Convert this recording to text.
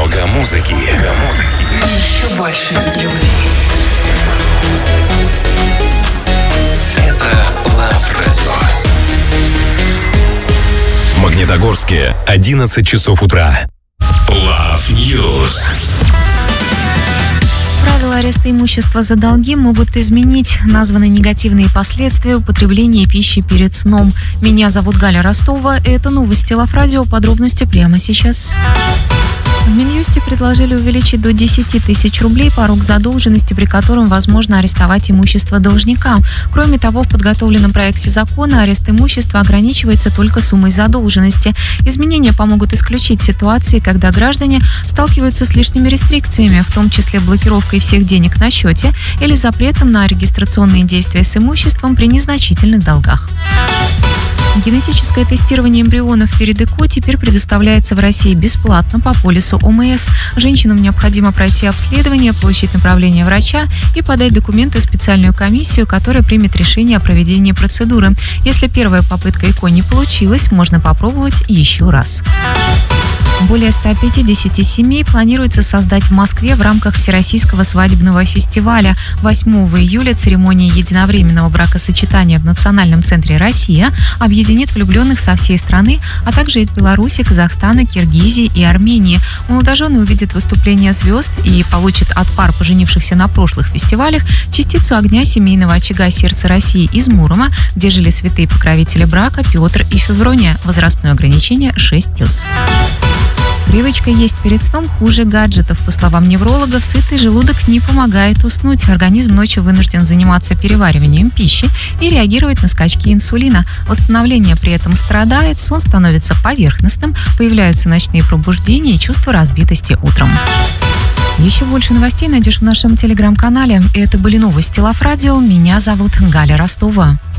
Много музыки. И еще больше любви. Это Love Radio. В Магнитогорске 11 часов утра. Love News. Правила ареста имущества за долги могут изменить названы негативные последствия употребления пищи перед сном. Меня зовут Галя Ростова. Это новости Love Radio. Подробности прямо сейчас. В Минюсте предложили увеличить до 10 тысяч рублей порог задолженности, при котором возможно арестовать имущество должника. Кроме того, в подготовленном проекте закона арест имущества ограничивается только суммой задолженности. Изменения помогут исключить ситуации, когда граждане сталкиваются с лишними рестрикциями, в том числе блокировкой всех денег на счете или запретом на регистрационные действия с имуществом при незначительных долгах. Генетическое тестирование эмбрионов перед ЭКО теперь предоставляется в России бесплатно по полису ОМС. Женщинам необходимо пройти обследование, получить направление врача и подать документы в специальную комиссию, которая примет решение о проведении процедуры. Если первая попытка ЭКО не получилась, можно попробовать еще раз. Более 150 семей планируется создать в Москве в рамках Всероссийского свадебного фестиваля. 8 июля церемония единовременного бракосочетания в Национальном центре «Россия» объединит влюбленных со всей страны, а также из Беларуси, Казахстана, Киргизии и Армении. Молодожены увидят выступления звезд и получат от пар, поженившихся на прошлых фестивалях, частицу огня семейного очага «Сердце России» из Мурома, где жили святые покровители брака Петр и Феврония. Возрастное ограничение 6+. Привычка есть перед сном хуже гаджетов. По словам неврологов, сытый желудок не помогает уснуть. Организм ночью вынужден заниматься перевариванием пищи и реагировать на скачки инсулина. Восстановление при этом страдает, сон становится поверхностным, появляются ночные пробуждения и чувство разбитости утром. Еще больше новостей найдешь в нашем телеграм-канале. Это были новости Love Radio. Меня зовут Галя Ростова.